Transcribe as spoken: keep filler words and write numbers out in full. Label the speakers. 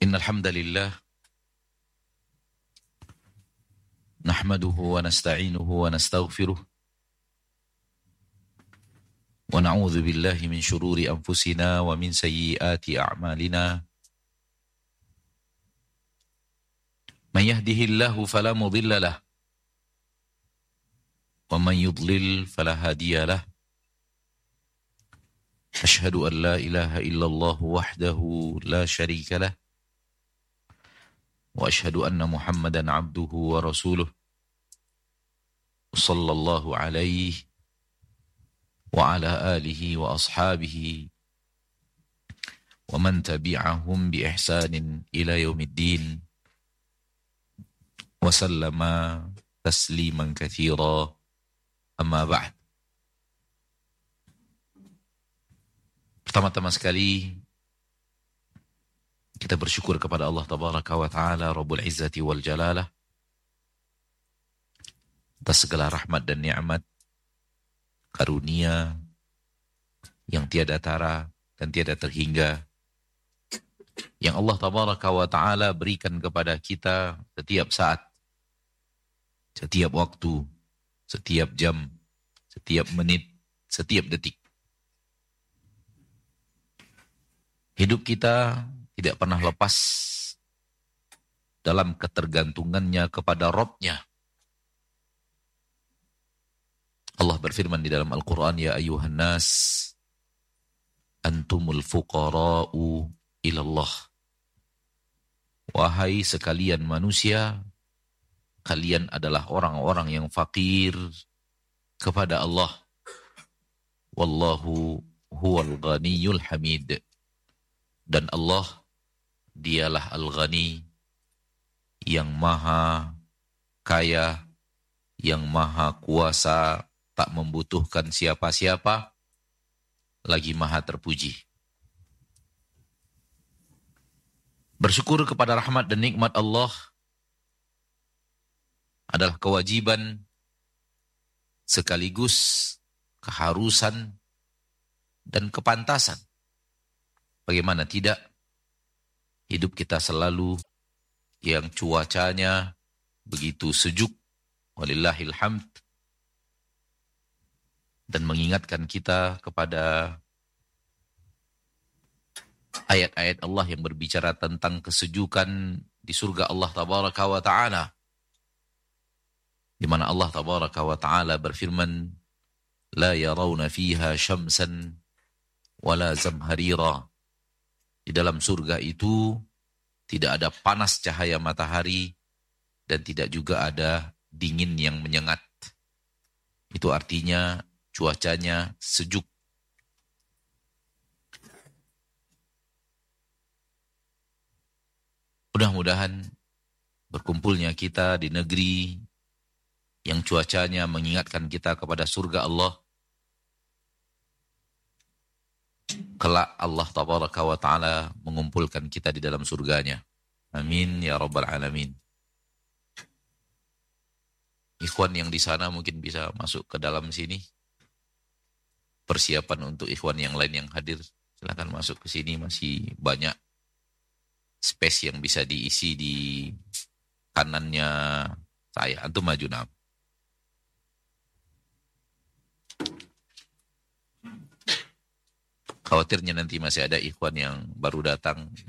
Speaker 1: Innal hamdalillah nahmaduhu wa nasta'inuhu wa nastaghfiruh wa na'udzu billahi min syururi anfusina wa min sayyiati a'malina. Man yahdihillahu fala mudilla lahu wa man yudlil fala hadiya lahu. Asyhadu an la ilaha illallah wahdahu la syarika lah wa asyhadu anna Muhammadan abduhu wa rasuluh sallallahu alaihi wa ala alihi wa ashabihi wa man tabi'ahum bi ihsanin ila yaumiddin wa sallama tasliman katsira. Amma ba'd. Pertama-tama sekali kita bersyukur kepada Allah Tabaraka wa Ta'ala Rabbul Izzati wal Jalalah atas segala rahmat dan nikmat, karunia yang tiada tara dan tiada terhingga yang Allah Tabaraka wa Ta'ala berikan kepada kita setiap saat, setiap waktu, setiap jam, setiap menit, setiap detik. Hidup kita tidak pernah lepas dalam ketergantungannya kepada Rabb-Nya. Allah berfirman di dalam Al-Quran, Ya ayuhan nas, antumul fuqara'u ilallah. Wahai sekalian manusia, kalian adalah orang-orang yang fakir kepada Allah. Wallahu huwal ghaniyul hamid. Dan Allah, dialah Al-Ghani, yang maha kaya, yang maha kuasa, tak membutuhkan siapa-siapa, lagi maha terpuji. Bersyukur kepada rahmat dan nikmat Allah adalah kewajiban sekaligus keharusan dan kepantasan. Bagaimana tidak, hidup kita selalu yang cuacanya begitu sejuk, walillahil hamd, dan mengingatkan kita kepada ayat-ayat Allah yang berbicara tentang kesejukan di surga Allah Tabaraka wa Ta'ala, di mana Allah Tabaraka wa Ta'ala berfirman, La yarawna fiha syamsan wala zamharira. Di dalam surga itu tidak ada panas cahaya matahari dan tidak juga ada dingin yang menyengat. Itu artinya cuacanya sejuk. Mudah-mudahan berkumpulnya kita di negeri yang cuacanya mengingatkan kita kepada surga Allah, kelak Allah Tabaraka wa Ta'ala mengumpulkan kita di dalam surganya. Amin ya Rabbal Alamin. Ikhwan yang di sana mungkin bisa masuk ke dalam sini. Persiapan untuk ikhwan yang lain yang hadir, silakan masuk ke sini, masih banyak space yang bisa diisi di kanannya saya. Antum maju nam. Khawatirnya nanti masih ada ikhwan yang baru datang